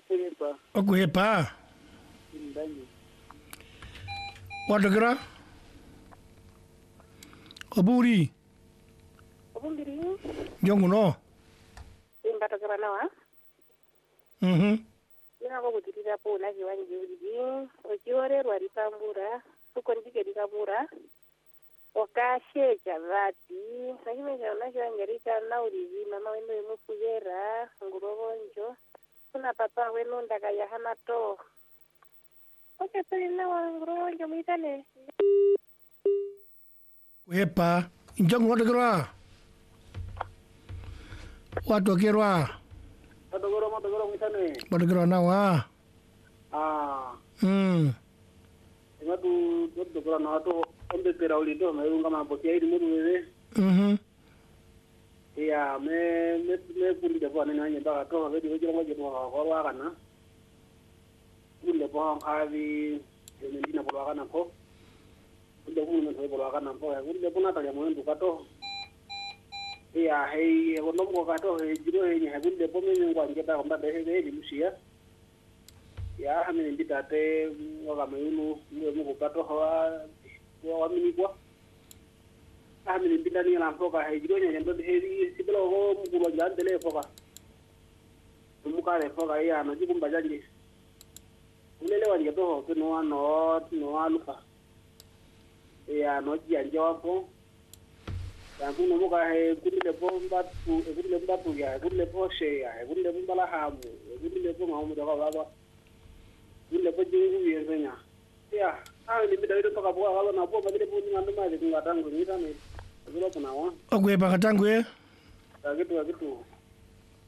Okuhepa. Ndani. Wadagra. Oburi. Obumbiri. Jonguno. Imbatagra nawa. Ina ko kutirira po na kiwanje uri. Okiore rwari tambura. Ukonjike dikabura. Okashe chavati. Sakime chaona kiwanje rika na uri mama wenu emufuyera ngurobonjo. Kuna papa wenu ndakaya hana to. Oke tena ngurobonjo mitane. Kuhepa. Jongu wadagra. Wadagra. Matogoro mitane. Wadagra nawa. Ingatu matogoro na to ombe pera ulindo mayunga mabotia ili mudu wewe. Ya me kundi de bwana nanye baka to wedi wedi ngoje ko wakana. Kundi bwana kavi ndina bwana wakana ko. Kundi bwana ndo bwana wakana ko ya kundi bwana tale mwendu kato. Ya hei konomo kato jiro yenye kundi bwana ngwa ngeta kwamba de mushia. Ya amene nditate wakama yunu niwe muko kato wa mini kwa. Amene ndani la mpoka hejiro nyanya ndo heri sibelo ho mukulu njandele foka mukale foka ya no jikumba janje ulele wanje to no alufa ya no janje wapo ya kuno muka he kudile mbatu ya kudile poshe ya kudile mbala hamu kudile po ngamu daga baba kudile po jingu yenzenya ya ni bidawito toka bwa wala na bo badile po ngando mali kungatangu ni tane. Okuhepa katangwe. Gitu.